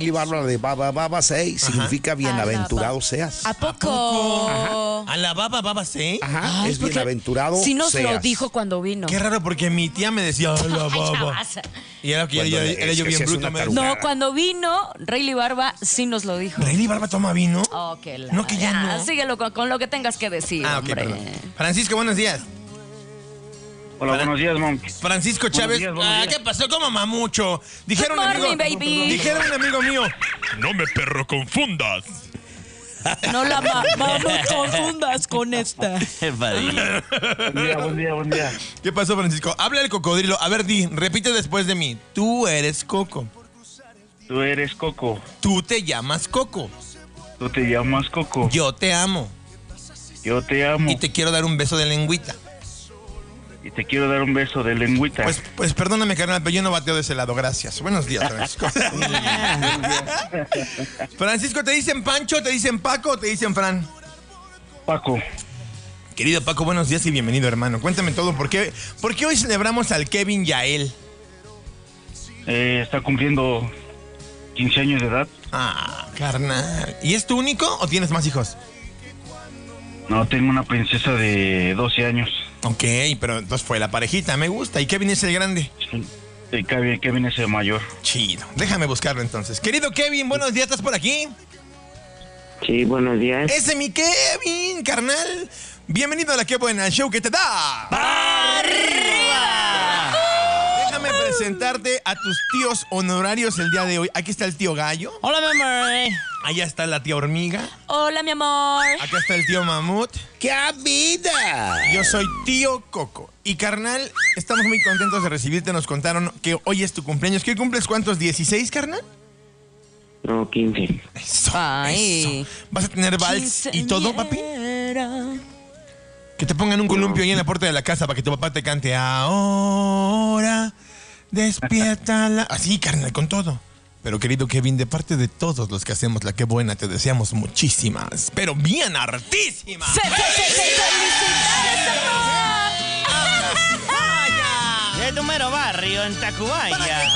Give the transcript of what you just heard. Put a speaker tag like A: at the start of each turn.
A: Rayleigh Barba de Baba Baba Say significa bienaventurado seas.
B: ¿A poco?
A: Ajá.
C: ¿A la baba sí?
A: Ajá,
B: Ay,
A: es
B: porque
A: bienaventurado
B: sí nos
A: seas.
B: lo dijo cuando vino.
C: Qué raro, porque mi tía me decía, a la
B: Ay,
C: baba.
B: chavas.
C: Y era que
A: Cuando
C: era
A: es
C: yo
A: que
C: bien
A: sí es
C: bruto.
A: una
C: Me
A: tarugada.
B: No, cuando vino, Rayleigh Barba sí nos lo dijo.
C: ¿Rayleigh Barba toma vino?
B: Oh, que la...
C: No, que ya no.
B: Síguelo con lo que tengas que decir,
C: Ah, ok,
B: hombre.
C: perdón. Francisco, buenos días.
D: Hola, buenos días, Mom.
C: Francisco Chávez.
D: días, buenos días.
C: ¿Qué pasó? ¿Cómo mamucho? Dijeron
B: Good
C: un amigo,
B: morning, baby.
C: dijeron un amigo mío. No me perro confundas.
B: No la me confundas con esta.
D: Buen día.
C: ¿Qué pasó, Francisco? Habla el cocodrilo. A ver, repite después de mí. Tú eres Coco.
D: Tú eres Coco.
C: Tú te llamas Coco.
D: Tú te llamas Coco.
C: Yo te amo.
D: Yo te amo.
C: Y te quiero dar un beso de lengüita.
D: Y te quiero dar un beso de lengüita.
C: Pues perdóname, carnal, pero yo no bateo de ese lado. Gracias. Buenos días, Francisco. Francisco, ¿te dicen Pancho, te dicen Paco o te dicen Fran?
D: Paco.
C: Querido Paco, buenos días y bienvenido, hermano. Cuéntame todo. ¿Por qué hoy celebramos al Kevin Yael?
D: Está cumpliendo 15 años de edad.
C: Ah, carnal. ¿Y es tu único o tienes más hijos?
D: No, tengo una princesa de 12 años.
C: Ok, pero entonces fue la parejita, me gusta. ¿Y Kevin es el grande?
D: Sí, Kevin es el mayor.
C: Chido. Déjame buscarlo entonces. Querido Kevin, buenos días, ¿estás por aquí?
E: Sí, buenos días.
C: ¡Ese mi Kevin, carnal! Bienvenido a la Qué Buena, el show que te da ¡para arriba! Déjame presentarte a tus tíos honorarios el día de hoy. Aquí está el tío Gallo.
B: Hola, mi amor.
C: Allá está la tía Hormiga.
B: Hola, mi amor.
C: Acá está el tío Mamut.
A: ¡Qué vida!
C: Yo soy tío Coco. Y carnal, estamos muy contentos de recibirte. Nos contaron que hoy es tu cumpleaños. ¿Qué cumples cuántos? ¿16, carnal?
E: No, 15.
C: Eso,
B: Ay.
C: eso. ¿Vas a tener vals y todo, papi? Que te pongan un columpio ahí en la puerta de la casa para que tu papá te cante. Ahora, despierta la... Así, carnal, con todo. Pero querido Kevin, de parte de todos los que hacemos la Qué Buena, te deseamos muchísimas, pero bien hartísimas.
B: ¡Felicidades, amor!
F: De tu mero barrio en Tacubaya.